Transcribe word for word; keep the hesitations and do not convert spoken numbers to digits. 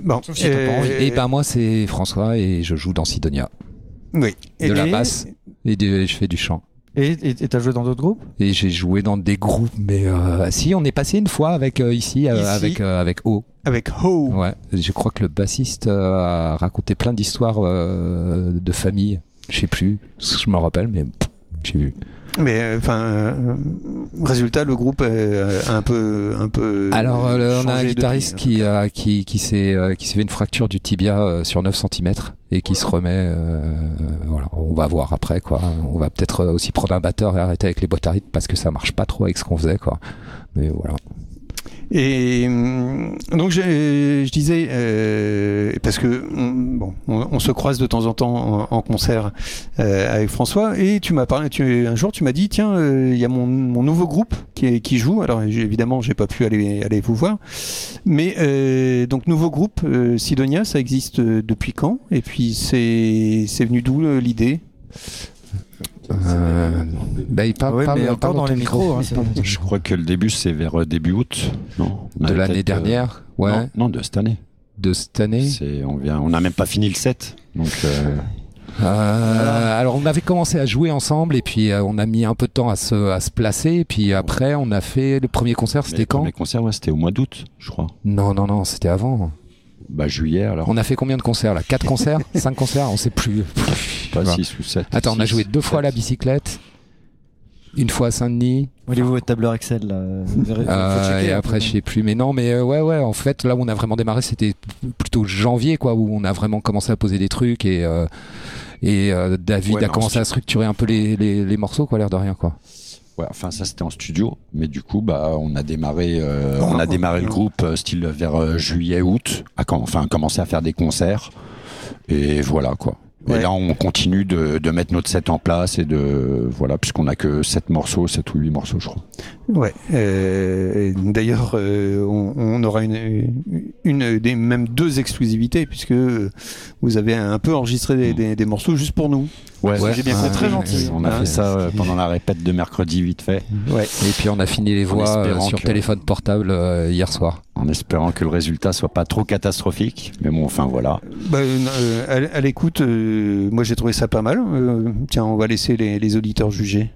Bon, Sauf si t'as pas envie. Et ben moi c'est François et je joue dans Sidonia. Oui. De Et- la basse et de- je fais du chant. Et et- et t'as joué dans d'autres groupes? Et j'ai joué dans des groupes, mais euh, si on est passé une fois avec euh, ici, euh, Ici. avec euh, avec O. Avec Ho. Ouais, je crois que le bassiste euh, a raconté plein d'histoires euh, de famille. Je sais plus, je me rappelle, mais pff, j'ai vu. Mais enfin, euh, résultat, le groupe euh, a un peu, un peu. Alors, euh, on a un changé guitariste depuis. qui, euh, qui, qui s'est euh, qui s'est fait une fracture du tibia euh, sur neuf centimètres et qui se remet. Euh, voilà, on va voir après quoi. On va peut-être euh, aussi prendre un batteur et arrêter avec les boîtes à rythme parce que ça marche pas trop avec ce qu'on faisait quoi. Mais voilà. Et hum, donc je, je disais euh, parce que hum, bon, on, on se croise de temps en temps en, en concert euh, avec François et tu m'as parlé. Tu, un jour, tu m'as dit tiens, euh, il y a mon, mon nouveau groupe qui, est- qui joue. Alors j'ai- évidemment, j'ai pas pu aller aller vous voir, mais euh, donc nouveau groupe euh, Sidonia, ça existe euh, depuis quand? Et puis c'est c'est venu d'où euh, l'idée? Euh, bah, il parle, Ouais, parle- mais parle encore dans les ton micros. hein, c'est- Je crois que le début, c'est vers euh, début août. Non, on de avait l'année peut-être, euh, dernière, ouais, Non, non, de cette année. de cette année. C'est, on vient, on n'a même pas fini le set. Donc, euh, Euh, alors on avait commencé à jouer ensemble et puis euh, on a mis un peu de temps à se, à se placer et puis après on a fait le premier concert, mais c'était le quand? premier concert, ouais, c'était au mois d'août, je crois. Non non non, c'était avant. Bah, juillet, alors. On a fait combien de concerts là? Quatre concerts? Cinq concerts? On sait plus. Pas Voilà. six ou sept. Attends, on a six, joué deux fois à la sept. bicyclette, une fois à Saint-Denis, Au niveau de votre tableur Excel, là. Vous verrez, faut- faut euh, checker, et hein. après je sais plus. Mais non, mais euh, ouais ouais, en fait là où on a vraiment démarré c'était plutôt janvier quoi, où on a vraiment commencé à poser des trucs et euh, et euh, David Ouais, a non, commencé c'est- à structurer un peu les, les, les morceaux quoi, l'air de rien quoi. Ouais, enfin ça c'était en studio, mais du coup bah on a démarré, euh, Oh, on a oh, démarré oh. le groupe euh, style vers euh, juillet août, à quand, enfin commencé à faire des concerts et voilà quoi. Ouais. Et là on continue de, de mettre notre set en place et de voilà puisqu'on a que sept morceaux, sept ou huit morceaux je crois. Ouais. Euh, D'ailleurs, euh, on, on aura une, une des même deux exclusivités puisque vous avez un peu enregistré des, des, des morceaux juste pour nous. Ouais, Ouais, j'ai bien ah, compris. Très oui, gentil. On a Hein. fait ça euh, pendant la répète de mercredi vite fait, Ouais. Et puis on a fini les En voix euh, espérant sur que- téléphone portable euh, hier soir. en espérant que le résultat soit pas trop catastrophique. Mais bon, enfin voilà. Bah, euh, à, à l'écoute, euh, moi j'ai trouvé ça pas mal. Euh, tiens, on va laisser les, les auditeurs juger.